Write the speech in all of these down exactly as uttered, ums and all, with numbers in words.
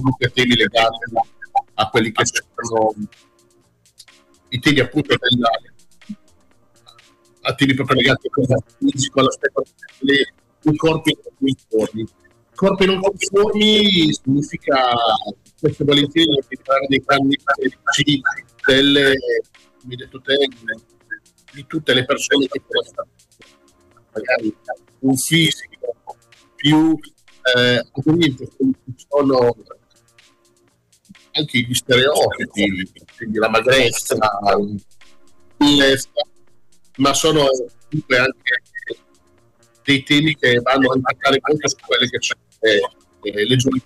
comunque temi legati a quelli che sono i temi appunto della, a temi proprio legati all'aspetto dei corpi non conformi. Corpi non conformi significa questo volentieri parlare dei grandi medici delle, come detto te, di tutte le persone che possono magari un fisico più eh, sono anche gli stereotipi, quindi la magrezza, ma sono comunque anche dei temi che vanno a impattare molto su quelle che sono le, le giovani,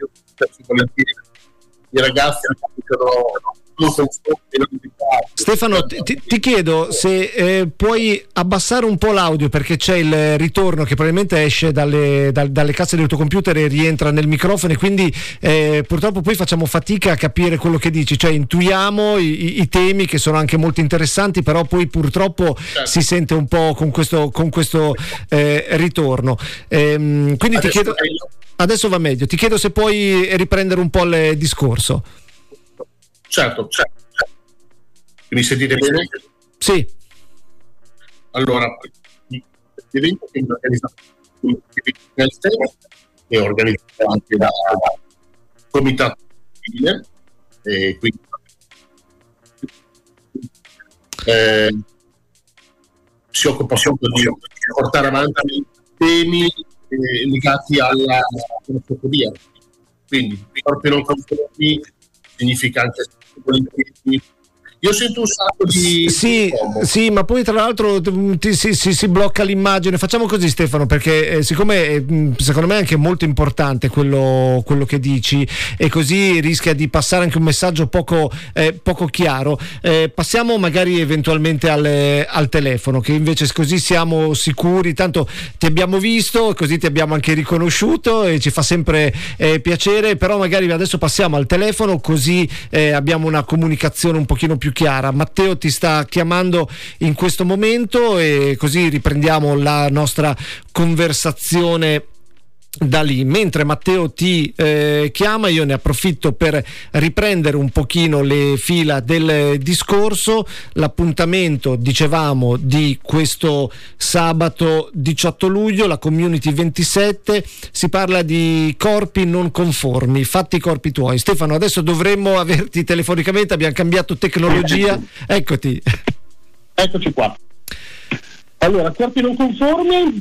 i ragazzi che sono. Stefano, ti, ti chiedo se eh, puoi abbassare un po' l'audio, perché c'è il ritorno che probabilmente esce dalle, dal, dalle casse del tuo computer e rientra nel microfono, e quindi eh, purtroppo poi facciamo fatica a capire quello che dici, cioè intuiamo i, i temi che sono anche molto interessanti, però poi purtroppo certo. si sente un po' con questo, con questo eh, ritorno. Ehm, quindi adesso ti chiedo, adesso va meglio, ti chiedo se puoi riprendere un po' il discorso. Certo, certo, certo. Mi sentite bene? Sì. Allora, l'evento che è organizzato nel tema è organizzato anche da Comitato Civile, e quindi eh, si occupa appunto di portare avanti temi eh, legati alla xenofobia. Quindi proprio non conformi significa anche io sento un sacco di sì, sì, ma poi tra l'altro ti, si, si, si blocca l'immagine. Facciamo così, Stefano, perché eh, siccome eh, secondo me è anche molto importante quello, quello che dici, e così rischia di passare anche un messaggio poco, eh, poco chiaro, eh, passiamo magari eventualmente al, al telefono, che invece così siamo sicuri. Tanto ti abbiamo visto, così ti abbiamo anche riconosciuto e ci fa sempre eh, piacere, però magari adesso passiamo al telefono, così eh, abbiamo una comunicazione un pochino più chiara. Matteo ti sta chiamando in questo momento e così riprendiamo la nostra conversazione da lì. Mentre Matteo ti eh, chiama, io ne approfitto per riprendere un pochino le fila del discorso. L'appuntamento, dicevamo, di questo sabato diciotto luglio, la Community ventisette, si parla di corpi non conformi, fatti i corpi tuoi. Stefano, adesso dovremmo averti telefonicamente, abbiamo cambiato tecnologia, eccoti. Eccoci qua. Allora, corpi non conformi,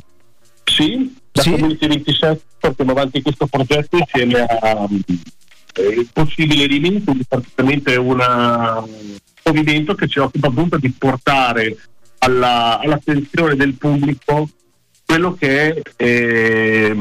sì. La sì. Community ventisette portiamo avanti questo progetto insieme a eh, il possibile Rimini, quindi praticamente una, un movimento che si occupa appunto di portare alla, all'attenzione del pubblico quello che è eh,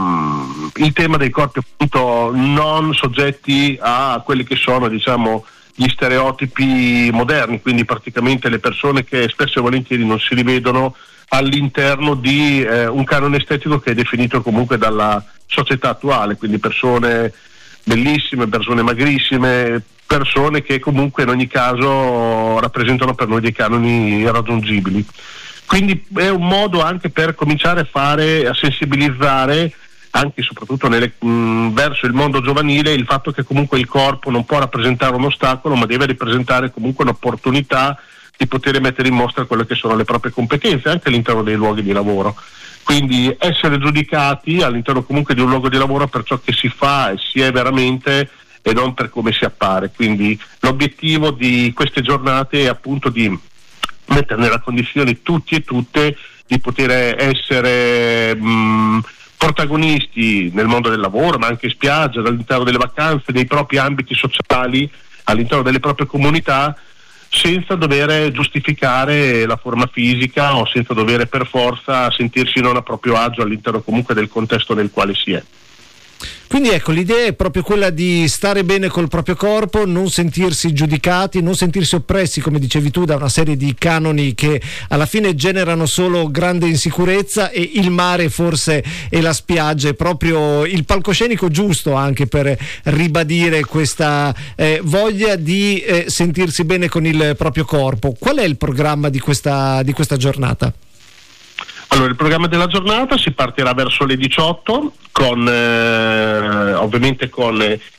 mh, il tema dei corpi appunto non soggetti a quelli che sono, diciamo, gli stereotipi moderni, quindi praticamente le persone che spesso e volentieri non si rivedono all'interno di eh, un canone estetico che è definito comunque dalla società attuale, quindi persone bellissime, persone magrissime, persone che comunque in ogni caso rappresentano per noi dei canoni irraggiungibili. Quindi è un modo anche per cominciare a fare, a sensibilizzare anche e soprattutto nelle, mh, verso il mondo giovanile, il fatto che comunque il corpo non può rappresentare un ostacolo, ma deve rappresentare comunque un'opportunità di poter mettere in mostra quelle che sono le proprie competenze anche all'interno dei luoghi di lavoro. Quindi essere giudicati all'interno comunque di un luogo di lavoro per ciò che si fa e si è veramente, e non per come si appare. Quindi l'obiettivo di queste giornate è appunto di mettere nella condizione tutti e tutte di poter essere mh, protagonisti nel mondo del lavoro, ma anche in spiaggia, all'interno delle vacanze, dei propri ambiti sociali, all'interno delle proprie comunità, senza dover giustificare la forma fisica o senza dover per forza sentirsi non a proprio agio all'interno comunque del contesto nel quale si è. Quindi ecco, l'idea è proprio quella di stare bene col proprio corpo, non sentirsi giudicati, non sentirsi oppressi, come dicevi tu, da una serie di canoni che alla fine generano solo grande insicurezza, e il mare forse e la spiaggia è proprio il palcoscenico giusto anche per ribadire questa eh, voglia di eh, sentirsi bene con il proprio corpo. Qual è il programma di questa, di questa giornata? Allora, il programma della giornata si partirà verso le diciotto con eh, ovviamente con